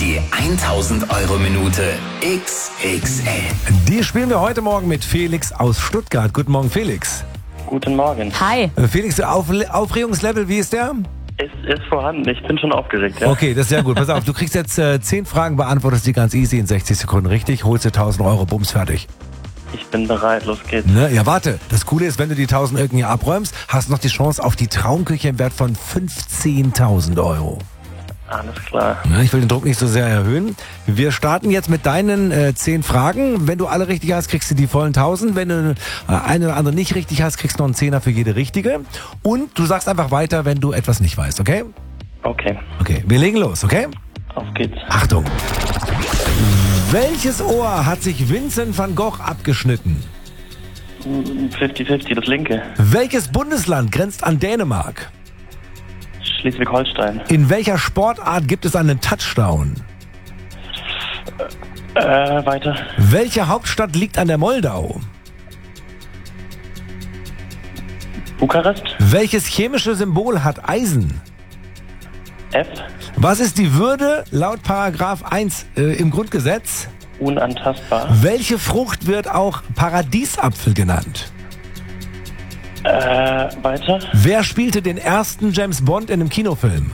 Die 1000-Euro-Minute XXL. Die spielen wir heute Morgen mit Felix aus Stuttgart. Guten Morgen, Felix. Guten Morgen. Hi. Felix, Aufregungslevel, wie ist der? Es ist vorhanden, ich bin schon aufgeregt, ja. Okay, das ist sehr gut. Pass auf, du kriegst jetzt 10 Fragen, beantwortest die ganz easy in 60 Sekunden richtig, holst dir 1000 Euro, bums, fertig. Ich bin bereit, los geht's. Ne? Ja, warte. Das Coole ist, wenn du die 1000 irgendwie abräumst, hast du noch die Chance auf die Traumküche im Wert von 15.000 Euro. Alles klar. Ne? Ich will den Druck nicht so sehr erhöhen. Wir starten jetzt mit deinen 10 Fragen. Wenn du alle richtig hast, kriegst du die vollen 1000. Wenn du eine oder andere nicht richtig hast, kriegst du noch einen Zehner für jede richtige. Und du sagst einfach weiter, wenn du etwas nicht weißt, okay? Okay, Okay, wir legen los, okay? auf geht's. Achtung. Welches Ohr hat sich Vincent van Gogh abgeschnitten? 50-50, das linke. Welches Bundesland grenzt an Dänemark? Schleswig-Holstein. In welcher Sportart gibt es einen Touchdown? Weiter. Welche Hauptstadt liegt an der Moldau? Bukarest. Welches chemische Symbol hat Eisen? F. Was ist die Würde laut Paragraph 1 im Grundgesetz? Unantastbar. Welche Frucht wird auch Paradiesapfel genannt? Weiter. Wer spielte den ersten James Bond in einem Kinofilm?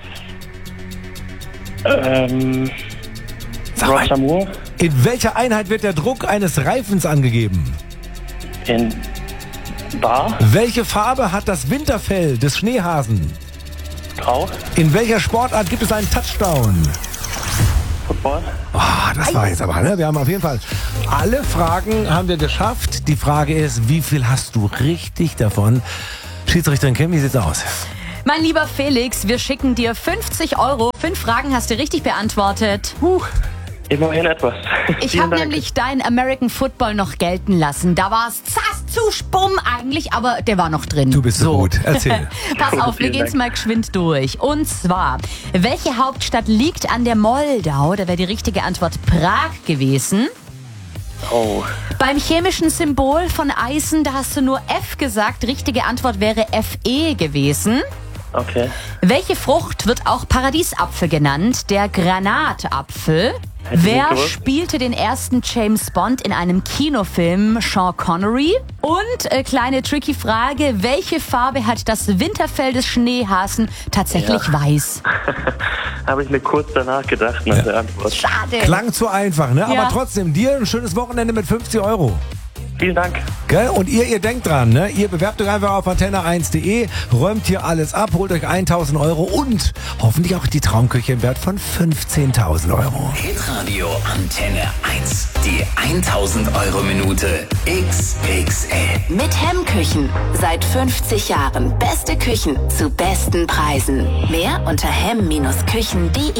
Sag mal. Roger Moore. In welcher Einheit wird der Druck eines Reifens angegeben? In Bar. Welche Farbe hat das Winterfell des Schneehasen? Grau. In welcher Sportart gibt es einen Touchdown? Football. Das war jetzt aber, ne? Wir haben auf jeden Fall alle Fragen haben wir geschafft. Die Frage ist, wie viel hast du richtig davon? Schiedsrichterin Kim, wie sieht's aus? Mein lieber Felix, wir schicken dir 50 Euro. 5 Fragen hast du richtig beantwortet. Immerhin etwas. Ich Vielen habe Dank. nämlich deinen American Football noch gelten lassen. Da war es zass zu Spumm eigentlich, aber der war noch drin. Du bist so gut. Erzähl. Pass auf, wir Vielen gehen's Dank. mal geschwind durch. Und zwar, welche Hauptstadt liegt an der Moldau? Da wäre die richtige Antwort Prag gewesen. Oh, Beim chemischen Symbol von Eisen, da hast du nur F gesagt. Richtige Antwort wäre Fe gewesen. okay. Welche Frucht wird auch Paradiesapfel genannt? Der Granatapfel. Hätte ich Wer nicht gewusst. spielte den ersten James Bond in einem Kinofilm? Sean Connery. Und kleine tricky Frage, welche Farbe hat das Winterfell des Schneehasen? Tatsächlich Ja. weiß. Habe ich mir kurz danach gedacht nach der Antwort. Schade. Klang zu einfach, ne? Ja. Aber trotzdem, dir ein schönes Wochenende mit 50 Euro. Vielen Dank. Gell? Und ihr denkt dran, ne? Ihr bewerbt euch einfach auf antenne1.de, räumt hier alles ab, holt euch 1000 Euro und hoffentlich auch die Traumküche im Wert von 15.000 Euro. Hitradio Antenne 1. Die 1000-Euro-Minute XXL. Mit Hemmküchen. Seit 50 Jahren beste Küchen zu besten Preisen. Mehr unter hemm-küchen.de.